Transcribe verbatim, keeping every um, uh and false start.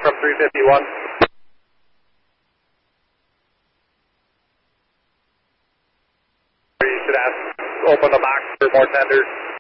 from three fifty-one. You should ask, open the box for more tenders.